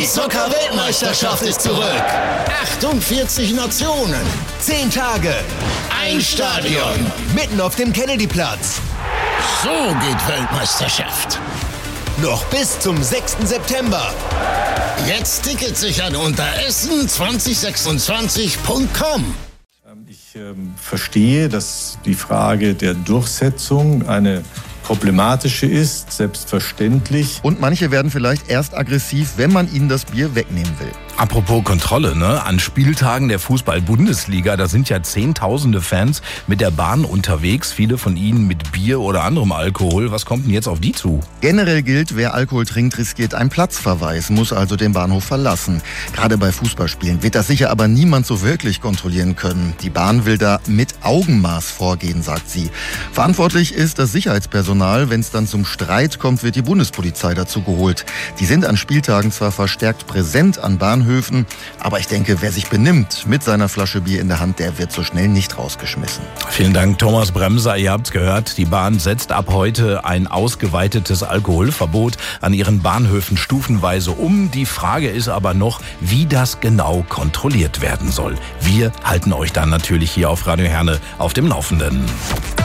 Die Zucker-Weltmeisterschaft ist zurück. 48 Nationen, 10 Tage, ein Stadion, mitten auf dem Kennedyplatz. So geht Weltmeisterschaft. Noch bis zum 6. September. Jetzt Tickets sichern unter essen2026.com. Ich verstehe, dass die Frage der Durchsetzung eine problematische ist, selbstverständlich. Und manche werden vielleicht erst aggressiv, wenn man ihnen das Bier wegnehmen will. Apropos Kontrolle, ne? An Spieltagen der Fußball-Bundesliga, da sind ja Zehntausende Fans mit der Bahn unterwegs, viele von ihnen mit Bier oder anderem Alkohol. Was kommt denn jetzt auf die zu? Generell gilt, wer Alkohol trinkt, riskiert einen Platzverweis, muss also den Bahnhof verlassen. Gerade bei Fußballspielen wird das sicher aber niemand so wirklich kontrollieren können. Die Bahn will da mit Augenmaß vorgehen, sagt sie. Verantwortlich ist das Sicherheitspersonal. Wenn es dann zum Streit kommt, wird die Bundespolizei dazu geholt. Die sind an Spieltagen zwar verstärkt präsent an Bahnhöfen, aber ich denke, wer sich benimmt mit seiner Flasche Bier in der Hand, der wird so schnell nicht rausgeschmissen. Vielen Dank, Thomas Bremser. Ihr habt's gehört, die Bahn setzt ab heute ein ausgeweitetes Alkoholverbot an ihren Bahnhöfen stufenweise um. Die Frage ist aber noch, wie das genau kontrolliert werden soll. Wir halten euch dann natürlich hier auf Radio Herne auf dem Laufenden.